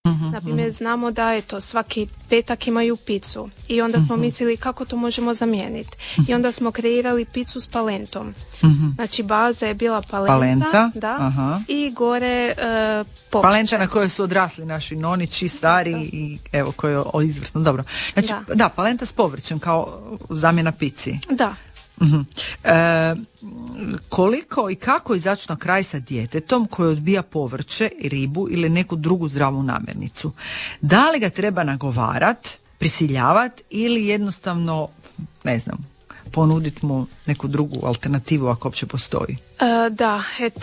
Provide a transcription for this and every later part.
Naprimjer, znamo da svaki petak imaju picu i onda smo mislili kako to možemo zamijeniti. I onda smo kreirali picu s palentom. Znači, baza je bila palenta. Da, i gore povrće. Palenta na kojoj su odrasli naši nonići, stari i evo, koji je izvrsno. Dobro. Znači, da, palenta s povrćem kao zamjena pici. Da. Koliko i kako izaći na kraj sa djetetom koji odbija povrće, ribu ili neku drugu zdravu namirnicu? Da li ga treba nagovarat, prisiljavati ili jednostavno, ne znam, ponuditi mu neku drugu alternativu ako uopće postoji? Da,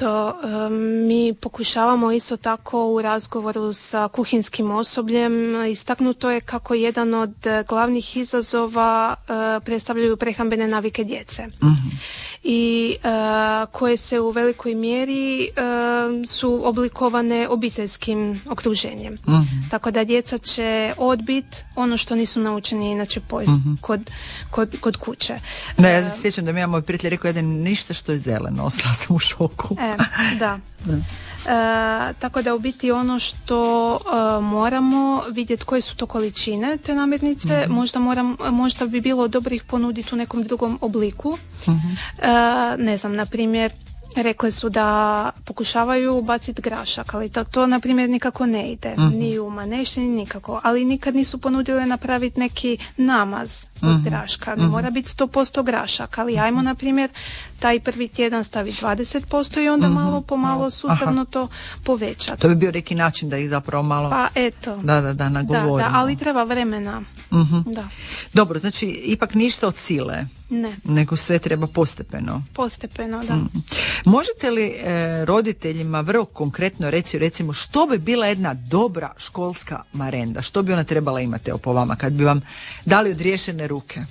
mi pokušavamo isto tako u razgovoru sa kuhinskim osobljem istaknuto je kako jedan od glavnih izazova predstavljaju prehrambene navike djece. I koje se u velikoj mjeri su oblikovane obiteljskim okruženjem. Tako da djeca će odbiti ono što nisu naučeni inače kod kuće. Da, ja se sjećam da mi imamo prijatelj rekao jedan ništa što je zeleno, ostala sam u šoku. Da. Tako da u biti ono što moramo vidjeti koje su to količine te namirnice, možda bi bilo dobro ih ponuditi u nekom drugom obliku. Ne znam, na primjer, rekli su da pokušavaju baciti grašak, ali to na primjer nikako ne ide, ni u maneštini, nikako, ali nikad nisu ponudile napraviti neki namaz od graška, ne mora biti 100% grašak, ali ajmo na primjer taj prvi tjedan staviti 20% i onda malo po malo sustavno to povećati. To bi bio neki način da ih zapravo malo nagovorimo. Da, ali treba vremena. Da. Dobro, znači ipak ništa od sile. Ne. Nego sve treba postepeno. Postepeno, da. Možete li roditeljima vrlo konkretno reći, recimo, što bi bila jedna dobra školska marenda? Što bi ona trebala imati po vama kad bi vam dali odriješene ruke?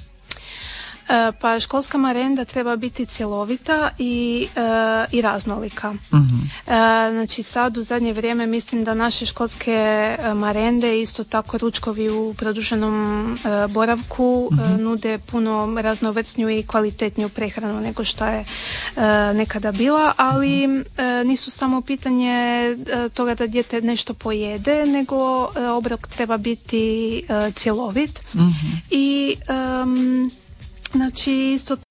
Pa školska marenda treba biti cjelovita i raznolika. Znači sad u zadnje vrijeme mislim da naše školske marende, isto tako ručkovi u produženom boravku nude puno raznovrsniju i kvalitetniju prehranu nego što je nekada bila, ali nisu samo pitanje toga da dijete nešto pojede, nego obrok treba biti cjelovit i znači isto